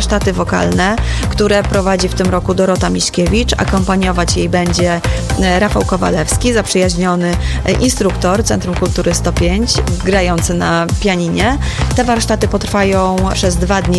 warsztaty wokalne, które prowadzi w tym roku Dorota Miśkiewicz. Akompaniować jej będzie Rafał Kowalewski, zaprzyjaźniony instruktor Centrum Kultury 105, grający na pianinie. Te warsztaty potrwają przez 2 dni,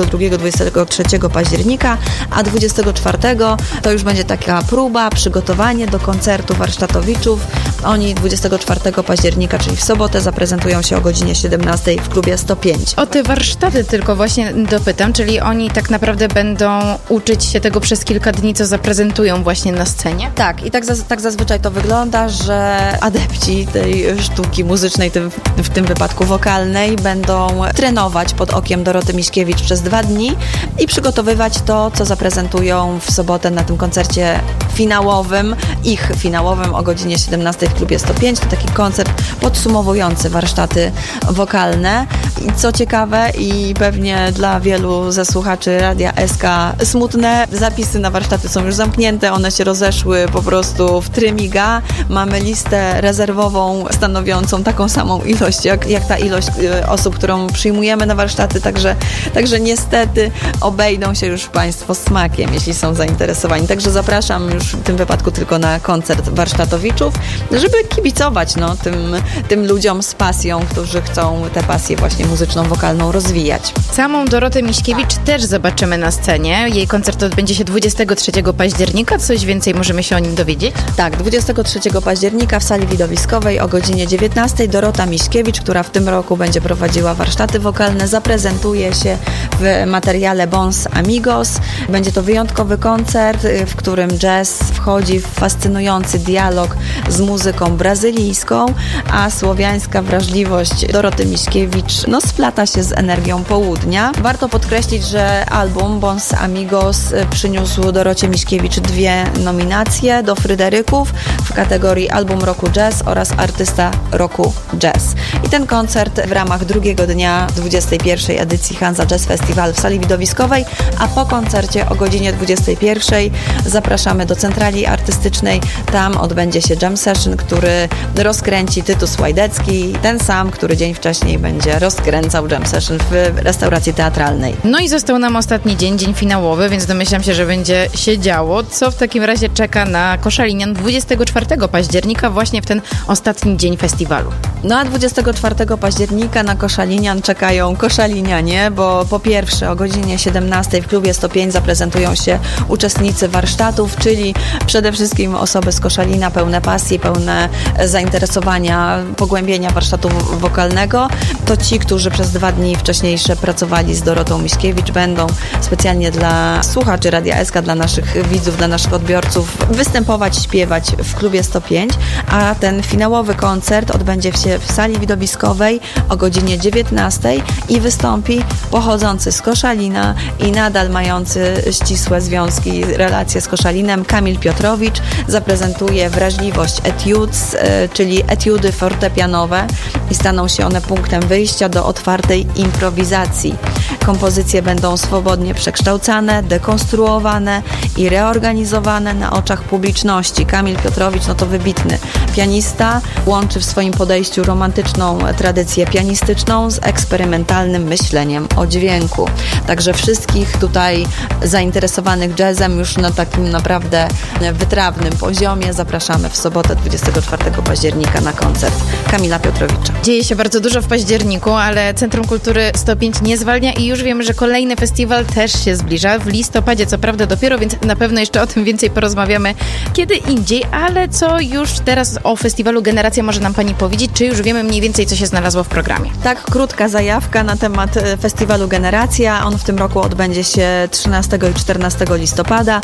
22-23 października, a 24 to już będzie taka próba, przygotowanie do koncertu warsztatowiczów. Oni 24 października, czyli w sobotę, zaprezentują się o godzinie 17 w klubie 105. O te warsztaty tylko właśnie dopytam, czyli oni tak naprawdę będą uczyć się tego przez kilka dni, co zaprezentują właśnie na scenie? Tak, i tak zazwyczaj to wygląda, że adepci tej sztuki muzycznej, w tym wypadku wokalnej, będą trenować pod okiem Doroty Miśkiewicz przez 2 dni i przygotowywać to, co zaprezentują w sobotę na tym koncercie finałowym, ich finałowym o godzinie 17 w klubie 105. To taki koncert podsumowujący warsztaty wokalne. I co ciekawe i pewnie dla wielu ze słuchaczy Radia SK smutne, zapisy na warsztaty są już zamknięte, one się rozeszły po prostu w trymiga. Mamy listę rezerwową stanowiącą taką samą ilość, jak ta ilość osób, którą przyjmujemy na warsztaty, także niestety obejdą się już Państwo smakiem, jeśli są zainteresowani. Także zapraszam już w tym wypadku tylko na koncert warsztatowiczów, żeby kibicować tym ludziom z pasją, którzy chcą tę pasję właśnie muzyczną, wokalną rozwijać. Samą Dorotę Miśkiewicz też zobaczymy na scenie. Jej koncert odbędzie się 23 października. Coś więcej możemy się o nim dowiedzieć? Tak, 23 października w sali widowiskowej o godzinie 19 Dorota Miśkiewicz, która w tym roku będzie prowadziła warsztaty wokalne, zaprezentuje się w materiale Bons Amigos. Będzie to wyjątkowy koncert, w którym jazz wchodzi w fascynujący dialog z muzyką brazylijską, a słowiańska wrażliwość Doroty Miśkiewicz splata się z energią południa. Warto podkreślić, że album Bons Amigos przyniósł Dorocie Miśkiewicz 2 nominacje do Fryderyków w kategorii Album Roku Jazz oraz Artysta Roku Jazz. I ten koncert w ramach drugiego dnia 21. edycji Hansa Jazz Festival w sali widowiskowej, a po koncercie o godzinie 21 zapraszamy do centrali artystycznej. Tam odbędzie się jam session, który rozkręci Tytus Łajdecki, ten sam, który dzień wcześniej będzie rozkręcał jam session w restauracji teatralnej. No i został nam ostatni dzień finałowy, więc domyślam się, że będzie się działo. Co w takim razie czeka na Koszalinian 24 października, właśnie w ten ostatni dzień festiwalu? No a 24 października na Koszalinian czekają koszalinianie, bo po pierwsze o godzinie 17 w klubie 105 zaprezentują się uczestnicy warsztatów, czyli przede wszystkim osoby z Koszalina pełne pasji, pełne zainteresowania, pogłębienia warsztatu wokalnego. To ci, którzy przez 2 dni wcześniejsze pracowali z Dorotą Miśkiewicz, będą specjalnie dla słuchaczy Radia SK, dla naszych widzów, dla naszych odbiorców występować, śpiewać w klubie 105, a ten finałowy koncert odbędzie się w sali widowiskowej o godzinie 19 i wystąpi pochodzący z Koszalina i nadal mający ścisłe związki, relacje z Koszalinem Kamil Piotrowicz. Zaprezentuje wrażliwość etudes, czyli etiudy fortepianowe i staną się one punktem wyjścia do otwartej improwizacji. Kompozycje będą swobodnie przekształcane, dekonstruowane i reorganizowane na oczach publiczności. Kamil Piotrowicz to wybitny pianista, łączy w swoim podejściu romantyczną tradycję pianistyczną z eksperymentalnym myśleniem o dźwięku. Także wszystkich tutaj zainteresowanych jazzem już na takim naprawdę wytrawnym poziomie zapraszamy w sobotę 24 października na koncert Kamila Piotrowicza. Dzieje się bardzo dużo w październiku, ale Centrum Kultury 105 nie zwalnia i już wiemy, że kolejny festiwal też się zbliża. W listopadzie co prawda dopiero, więc na pewno jeszcze o tym więcej porozmawiamy kiedy indziej, ale co już teraz o festiwalu Generacja może nam Pani powiedzieć? Czy już wiemy mniej więcej, co się znalazło w programie? Tak, krótka zajawka na temat festiwalu Generacja. On w tym roku odbędzie się 13 i 14 listopada.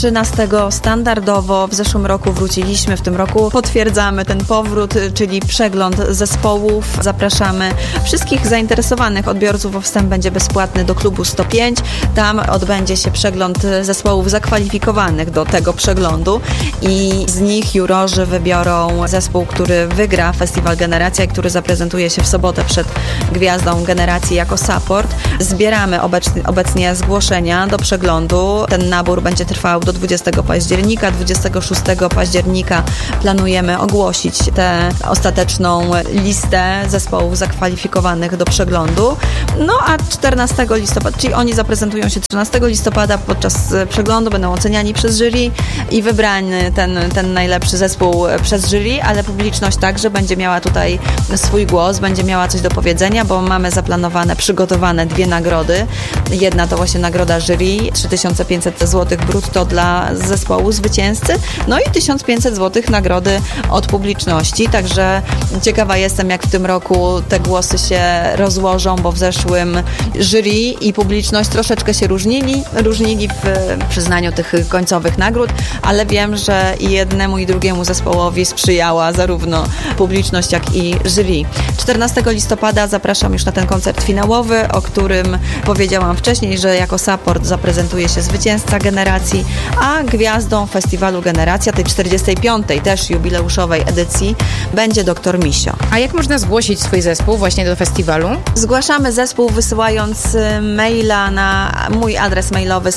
13 standardowo, w zeszłym roku wróciliśmy, w tym roku potwierdzamy ten powrót, czyli przegląd zespołów. Zapraszamy wszystkich zainteresowanych odbiorców, bo wstęp będzie bezpłatny do klubu 105. Tam odbędzie się przegląd zespołów zakwalifikowanych do tego przeglądu i z nich jurorzy wybiorą zespół, który wygra festiwal Generacja i który zaprezentuje się w sobotę przed Gwiazdą Generacji jako support. Zbieramy obecnie zgłoszenia do przeglądu. Ten nabór będzie trwał do 20 października. 26 października planujemy ogłosić tę ostateczną listę zespołów zakwalifikowanych do przeglądu. No a 14 listopada, czyli oni zaprezentują się 13 listopada podczas przeglądu, będą oceniani przez jury i wybrany ten najlepszy zespół przez jury, ale publiczność także będzie miała tutaj swój głos, będzie miała coś do powiedzenia, bo mamy przygotowane 2 nagrody. Jedna to właśnie nagroda jury, 3500 zł brutto dla zespołu zwycięzcy, no i 1500 zł nagrody od publiczności, także ciekawa jestem, jak w tym roku te głosy się rozłożą, bo w zeszłym jury i publiczność troszeczkę się różnili w przyznaniu tych końcowych nagród, ale wiem, że i jednemu i drugiemu zespołowi sprzyjała zarówno publiczność, jak i jury. 14 listopada zapraszam już na ten koncert finałowy, o którym powiedziałam wcześniej, że jako support zaprezentuje się zwycięzca Generacji, a gwiazdą festiwalu Generacja, tej 45. też jubileuszowej edycji, będzie dr Misio. A jak można zgłosić swój zespół właśnie do festiwalu? Zgłaszamy zespół wysyłając maila na mój adres mailowy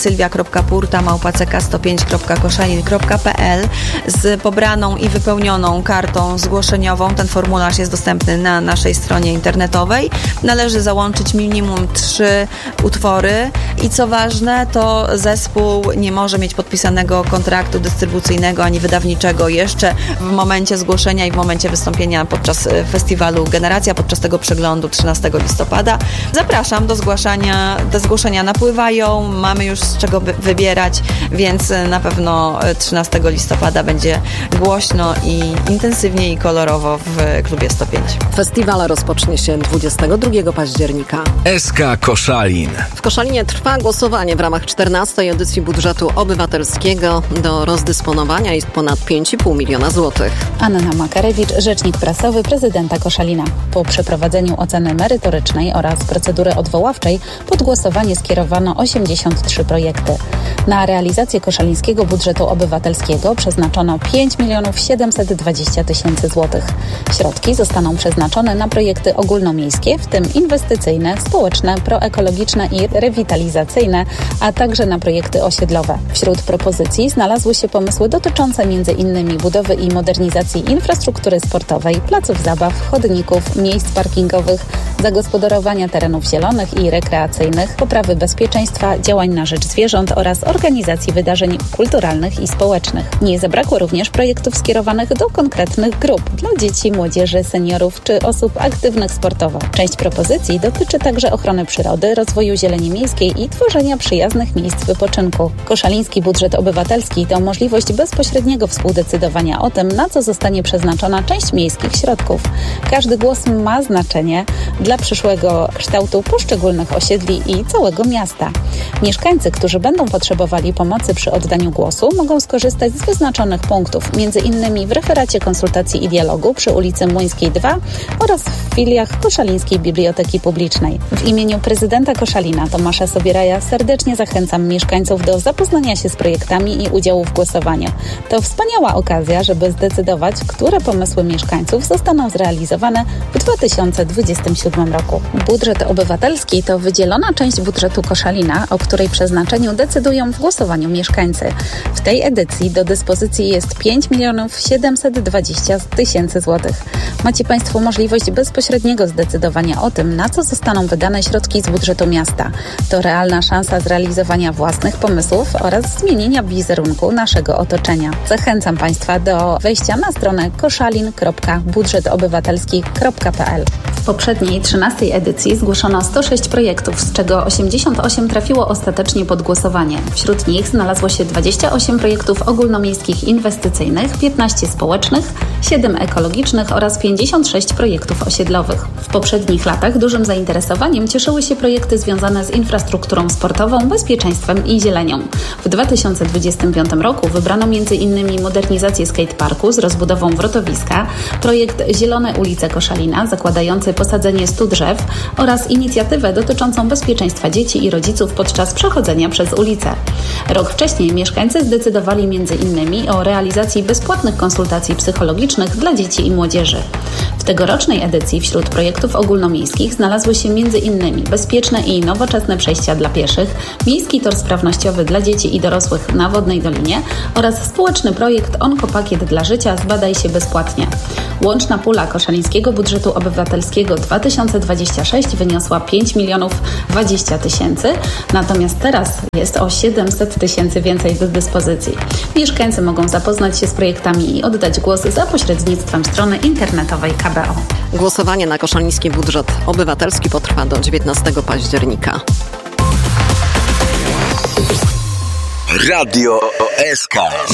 sylwia.purta@ck105.koszalin.pl z pobraną i wypełnioną kartą zgłoszeniową. Ten formularz jest dostępny na naszej stronie internetowej. Należy załączyć minimum 3 utwory i co ważne, to zespół nie może mieć podpisanego kontraktu dystrybucyjnego ani wydawniczego jeszcze w momencie zgłoszenia i w momencie wystąpienia podczas festiwalu Generacja, podczas tego przeglądu 13 listopada. Zapraszam do zgłaszania. Te zgłoszenia napływają, mamy już z czego wybierać, więc na pewno 13 listopada będzie głośno i intensywnie i kolorowo w klubie 105. Festiwal rozpocznie się 22 października. SK Koszalin. W Koszalinie trwa głosowanie w ramach 14. edycji budżetu obywatelskiego. Do rozdysponowania jest ponad 5,5 miliona złotych. Anna Makarewicz, rzecznik prasowy prezydenta Koszalina. Po przeprowadzeniu oceny merytorycznej oraz procedury odwoławczej pod głosowanie skierowano 83 projekty. Na realizację koszalińskiego budżetu obywatelskiego przeznaczono 5 720 000 złotych. Środki zostaną przeznaczone na projekty ogólnomiejskie, w tym inwestycyjne, społeczne, proekologiczne i rewitalizacyjne, a także na projekty osiedlowe. Wśród propozycji znalazły się pomysły dotyczące m.in. budowy i modernizacji infrastruktury sportowej, placów zabaw, chodników, miejsc parkingowych, zagospodarowania terenów zielonych i rekreacyjnych, poprawy bezpieczeństwa, działań na rzecz zwierząt oraz organizacji wydarzeń kulturalnych i społecznych. Nie zabrakło również projektów skierowanych do konkretnych grup dla dzieci, młodzieży, seniorów czy osób aktywnych sportowo. Część propozycji dotyczy także ochrony przyrody, rozwoju zieleni miejskiej i tworzenia przyjaznych miejsc wypoczynku. Koszaliński budżet obywatelski to możliwość bezpośredniego współdecydowania o tym, na co zostanie przeznaczona część miejskich środków. Każdy głos ma znaczenie dla przyszłego kształtu poszczególnych osiedli i całego miasta. Mieszkańcy, którzy będą potrzebowali pomocy przy oddaniu głosu, mogą skorzystać z wyznaczonych punktów, m.in. w referacie konsultacji i dialogu przy ulicy Młyńskiej 2 oraz w filiach Koszalińskiej Biblioteki Publicznej. W imieniu prezydenta Koszalina Tomasza Sobieraja serdecznie zachęcam mieszkańców do zapoznania się z projektami i udziału w głosowaniu. To wspaniała okazja, żeby zdecydować, które pomysły mieszkańców zostaną zrealizowane w 2027 roku. Budżet obywatelski to wydzielona część budżetu Koszalina, o której przeznaczeniu decydują w głosowaniu mieszkańcy. W tej edycji do dyspozycji jest 5 720 000 złotych. Macie Państwo możliwość bezpośredniego zdecydowania o tym, na co zostaną wydane środki z budżetu miasta. To realna szansa zrealizowania własnych pomysłów oraz zmienienia wizerunku naszego otoczenia. Zachęcam Państwa do wejścia na stronę koszalin.budżetobywatelski.pl. W poprzedniej 13 edycji zgłoszono 106 projektów, z czego 88 trafiło ostatecznie pod głosowanie. Wśród nich znalazło się 28 projektów ogólnomiejskich inwestycyjnych, 15 społecznych, 7 ekologicznych oraz 56 projektów osiedlowych. W poprzednich latach dużym zainteresowaniem cieszyły się projekty związane z infrastrukturą sportową, bezpieczeństwem i zielenią. W 2025 roku wybrano m.in. modernizację skateparku z rozbudową wrotowiska, projekt Zielone ulice Koszalina zakładający posadzenie 100 drzew oraz inicjatywę dotyczącą bezpieczeństwa dzieci i rodziców podczas przechodzenia przez ulicę. Rok wcześniej mieszkańcy zdecydowali m.in. o realizacji bezpłatnych konsultacji psychologicznych dla dzieci i młodzieży. W tegorocznej edycji wśród projektów ogólnomiejskich znalazły się m.in. bezpieczne i nowoczesne przejścia dla pieszych, miejski tor sprawnościowy dla dzieci i dorosłych na Wodnej Dolinie oraz społeczny projekt Onkopakiet dla życia Zbadaj się bezpłatnie. Łączna pula koszalińskiego budżetu obywatelskiego 2026 wyniosła 5 020 000, natomiast teraz jest o 700 000 więcej do dyspozycji. Mieszkańcy mogą zapoznać się z projektami i oddać głos za pośrednictwem strony internetowej KBO. Głosowanie na koszaliński budżet obywatelski potrwa do 19 października. Radio SK.